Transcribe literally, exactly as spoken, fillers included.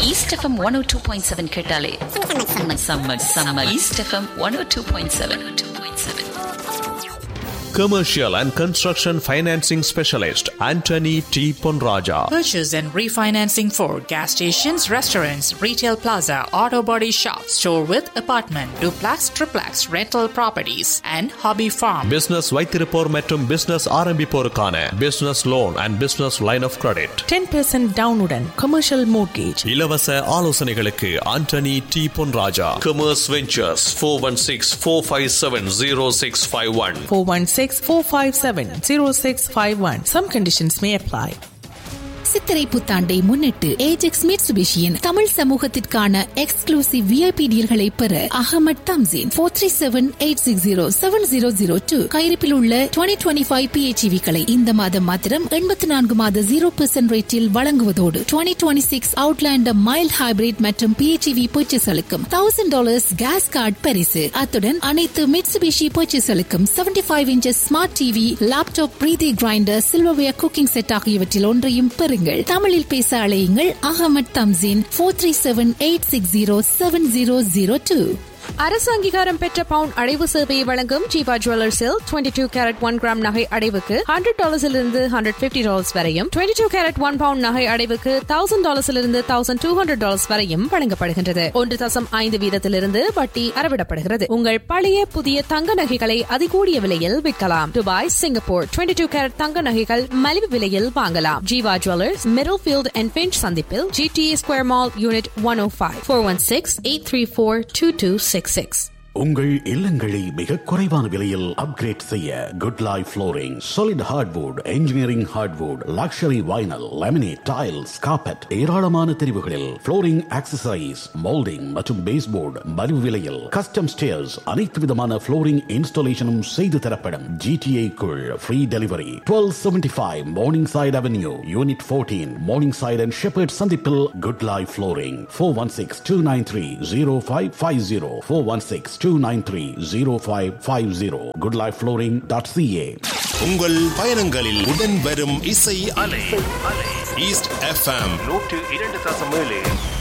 East FM one ஓ two point seven கேட்டாலே summer summer east FM one O two point seven two point seven. Commercial and Construction Financing Specialist Anthony T. Ponraja. Purchase and refinancing for gas stations, restaurants, retail plaza, auto body shop, store with apartment, duplex, triplex, rental properties and hobby farm. Business வைத்திருப்போர் மற்றும் business ஆரம்பிப்போருக்கான business loan and business line of credit. ten percent down உடன் commercial mortgage. இலவச ஆலோசனைகளுக்கு Anthony T. Ponraja. Commerce Ventures four one six, four five seven, zero six five one. four one six, four five seven, zero six five one. Some conditions may apply. சித்திரை புத்தாண்டை முன்னிட்டு Ajax மிட்சுபிஷியின் Tamil சமூகத்திற்கான exclusive VIP டீல்களை பெற Ahmad Thamseen four three seven eight six zero seven zero zero two கையிருப்பில் உள்ள twenty twenty five பிஹெச்இவிகளை இந்த மாதம் மாத்திரம் எண்பத்தி நான்கு மாத ஜீரோ பெர்சென்ட் ரேட்டில் வழங்குவதோடு twenty twenty six Outlander mild hybrid மற்றும் PHEV பர்ச்சேஸ்களுக்கும் thousand dollars case card பரிசு. அத்துடன் அனைத்து Mitsubishi பர்ச்சேஸ்களுக்கும் seventy five inches smart TV, laptop, பிரீதி கிரைண்டர், சில்வர்வேர் குக்கிங் செட் ஆகியவற்றில் ஒன்றையும் பெறுங்கள். தமிழில் பேச அழையுங்கள் Ahmad Thamseen four three seven eight six zero seven zero zero two. அரசு அங்கீகாரம் பெற்ற பவுன் அடைவு சேவையை வழங்கும் Jeeva ஜுவல்லர்ஸில் twenty two carat one gram நகை அடைவுக்கு ஹண்ட்ரட் டாலர்ஸிலிருந்து ஹண்ட்ரட் பிப்டி டாலர்ஸ் வரையும், twenty two carat one bound நகை அடைவுக்கு thousand டாலர்ஸிலிருந்து thousand two hundred dollars வரையும் வழங்கப்படுகின்றது. ஒன்று தசம் ஐந்து வீதத்திலிருந்து வட்டி அறவிடப்படுகிறது. உங்கள் பழைய புதிய தங்க நகைகளை அதிகூடிய விலையில் விற்கலாம். Dubai, Singapore twenty two carat தங்க நகைகள் மலிவு விலையில் வாங்கலாம். Jeeva jewellers, middle field and pinch சந்திப்பில், GTA square mall, unit one ஓ five four one six eight three four two two six six. உங்கள் இல்லங்களை மிக குறைவான விலையில் அப்கிரேட் செய்ய good life flooring, solid hardwood, engineering hardwood, luxury vinyl, laminate, tiles, carpet, ஏராளமான தெரிவுகளில் flooring accessories, moulding மற்றும் baseboard மலிவு விலையில், கஸ்டம் ஸ்டேர்ஸ், அனைத்து விதமான ஃப்ளோரிங் இன்ஸ்டாலேஷனும் செய்து தரப்படும். GTA குள் free delivery. Twelve seventy five morning side avenue, unit fourteen, morning side and shepherd சந்திப்பில் good life flooring. Four one six two nine three zero five five zero four one six two nine three zero five five zero. good life flooring dot c a. உங்கள் பயணங்களில் உடன் வரும் இசை அலை east FM நூற்று இரண்டு தசம் ஏழு.